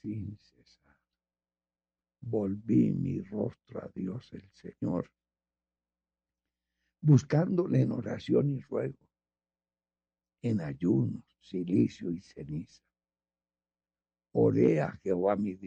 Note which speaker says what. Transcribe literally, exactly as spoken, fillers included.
Speaker 1: sin cesar. Volví mi rostro a Dios el Señor, buscándole en oración y ruego, en ayuno, silicio y ceniza. Oré a Jehová mi Dios